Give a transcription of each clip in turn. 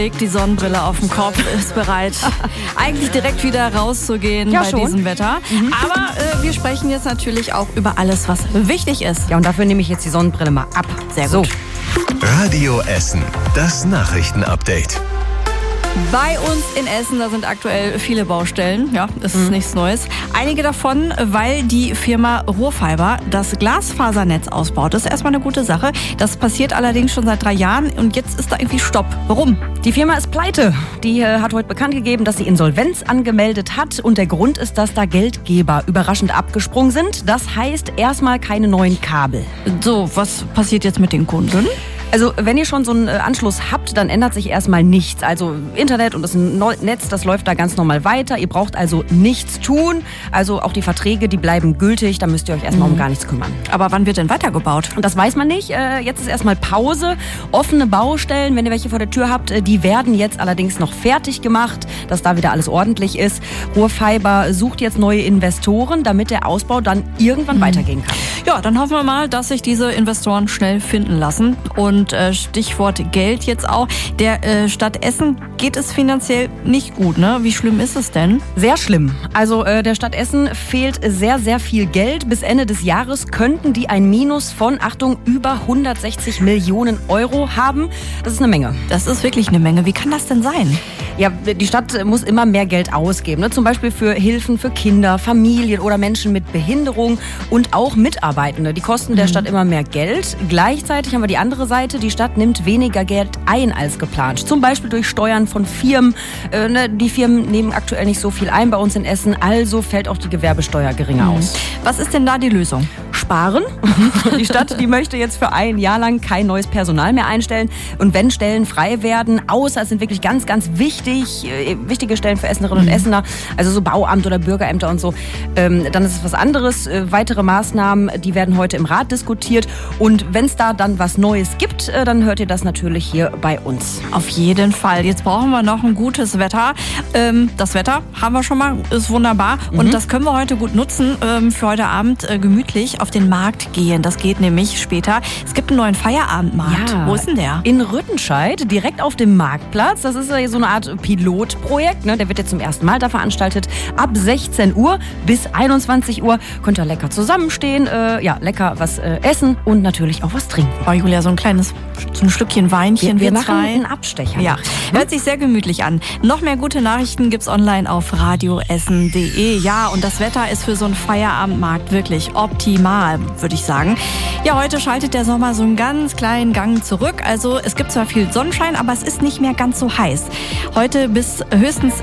Legt die Sonnenbrille auf den Kopf, ist bereit, eigentlich direkt wieder rauszugehen bei diesem Wetter. Aber wir sprechen jetzt natürlich auch über alles, was wichtig ist. Ja, und dafür nehme ich jetzt die Sonnenbrille mal ab. Sehr gut. Radio Essen, das Nachrichtenupdate. Bei uns in Essen, da sind aktuell viele Baustellen. Ja, das ist nichts Neues. Einige davon, weil die Firma Rohrfiber das Glasfasernetz ausbaut. Das ist erstmal eine gute Sache. Das passiert allerdings schon seit 3 Jahren und jetzt ist da irgendwie Stopp. Warum? Die Firma ist pleite. Die hat heute bekannt gegeben, dass sie Insolvenz angemeldet hat. Und der Grund ist, dass da Geldgeber überraschend abgesprungen sind. Das heißt erstmal keine neuen Kabel. So, was passiert jetzt mit den Kunden? Also wenn ihr schon so einen Anschluss habt, dann ändert sich erstmal nichts. Also Internet und das Netz, das läuft da ganz normal weiter. Ihr braucht also nichts tun. Also auch die Verträge, die bleiben gültig. Da müsst ihr euch erstmal um gar nichts kümmern. Aber wann wird denn weitergebaut? Und das weiß man nicht. Jetzt ist erstmal Pause. Offene Baustellen, wenn ihr welche vor der Tür habt, die werden jetzt allerdings noch fertig gemacht, dass da wieder alles ordentlich ist. Rohrfiber sucht jetzt neue Investoren, damit der Ausbau dann irgendwann weitergehen kann. Ja, dann hoffen wir mal, dass sich diese Investoren schnell finden lassen. Und Stichwort Geld jetzt auch. Der Stadt Essen geht es finanziell nicht gut, ne? Wie schlimm ist es denn? Sehr schlimm. Also der Stadt Essen fehlt sehr, sehr viel Geld. Bis Ende des Jahres könnten die ein Minus von, Achtung, über 160 Millionen Euro haben. Das ist eine Menge. Das ist wirklich eine Menge. Wie kann das denn sein? Ja, die Stadt muss immer mehr Geld ausgeben, ne? Zum Beispiel für Hilfen für Kinder, Familien oder Menschen mit Behinderung und auch Mitarbeitende. Die kosten der Stadt immer mehr Geld. Gleichzeitig haben wir die andere Seite. Die Stadt nimmt weniger Geld ein als geplant. Zum Beispiel durch Steuern von Firmen. Die Firmen nehmen aktuell nicht so viel ein bei uns in Essen. Also fällt auch die Gewerbesteuer geringer aus. Was ist denn da die Lösung? Sparen. Die Stadt, die möchte jetzt für 1 Jahr lang kein neues Personal mehr einstellen. Und wenn Stellen frei werden, außer es sind wirklich ganz, ganz wichtige Stellen für Essenerinnen und Essener, also so Bauamt oder Bürgerämter und so, dann ist es was anderes. Weitere Maßnahmen, die werden heute im Rat diskutiert. Und wenn es da dann was Neues gibt, dann hört ihr das natürlich hier bei uns. Auf jeden Fall. Jetzt brauchen wir noch ein gutes Wetter. Das Wetter haben wir schon mal, ist wunderbar. Und das können wir heute gut nutzen, für heute Abend gemütlich auf den Markt gehen. Das geht nämlich später. Es gibt einen neuen Feierabendmarkt. Ja. Wo ist denn der? In Rüttenscheid, direkt auf dem Marktplatz. Das ist so eine Art Pilotprojekt. Ne? Der wird jetzt zum ersten Mal da veranstaltet. Ab 16 Uhr bis 21 Uhr könnt ihr lecker zusammenstehen, lecker was essen und natürlich auch was trinken. Oh, Julia, so ein Schlückchen Weinchen. Wir machen einen Abstecher. Ja, hört sich sehr gemütlich an. Noch mehr gute Nachrichten gibt's online auf radioessen.de. Ja, und das Wetter ist für so einen Feierabendmarkt wirklich optimal, würde ich sagen. Ja, heute schaltet der Sommer so einen ganz kleinen Gang zurück. Also es gibt zwar viel Sonnenschein, aber es ist nicht mehr ganz so heiß. Heute bis höchstens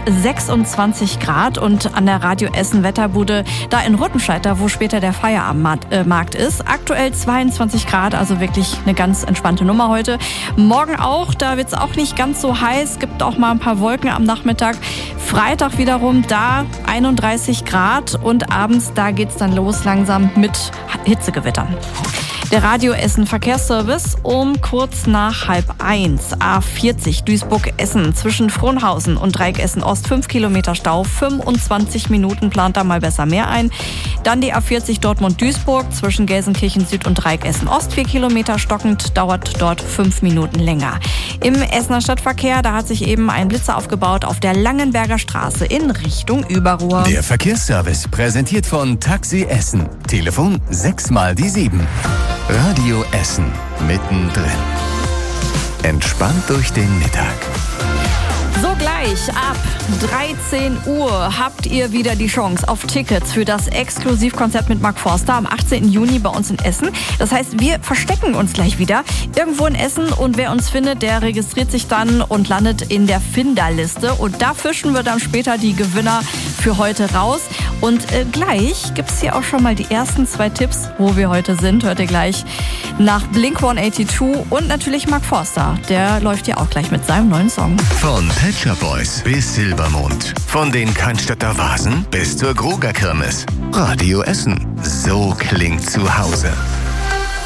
26 Grad und an der Radio Essen Wetterbude da in Rüttenscheid, da wo später der Feierabendmarkt ist, aktuell 22 Grad, also wirklich eine ganz entspannte Nummer heute. Morgen auch, da wird's auch nicht ganz so heiß, gibt auch mal ein paar Wolken am Nachmittag. Freitag wiederum da 31 Grad und abends, da geht's dann los langsam mit Hitzegewittern. Der Radio Essen Verkehrsservice um kurz nach 12:30. A40 Duisburg-Essen zwischen Frohnhausen und Dreieck Essen Ost 5 Kilometer Stau, 25 Minuten, plant da mal besser mehr ein. Dann die A40 Dortmund-Duisburg zwischen Gelsenkirchen Süd und Dreieck Essen Ost 4 Kilometer stockend, dauert dort 5 Minuten länger. Im Essener Stadtverkehr, da hat sich eben ein Blitzer aufgebaut auf der Langenberger Straße in Richtung Überruhr. Der Verkehrsservice präsentiert von Taxi Essen. Telefon 6x7. Radio Essen mittendrin. Entspannt durch den Mittag. So gleich ab 13 Uhr habt ihr wieder die Chance auf Tickets für das Exklusivkonzert mit Mark Forster am 18. Juni bei uns in Essen. Das heißt, wir verstecken uns gleich wieder irgendwo in Essen und wer uns findet, der registriert sich dann und landet in der Finderliste. Und da fischen wir dann später die Gewinner für heute raus. Und gleich gibt es hier auch schon mal die ersten 2 Tipps, wo wir heute sind. Hört ihr gleich nach Blink-182 und natürlich Mark Forster. Der läuft hier auch gleich mit seinem neuen Song. Von Pet Shop Boys bis Silbermond. Von den Cannstatter Vasen bis zur Gruger Kirmes. Radio Essen. So klingt zu Hause.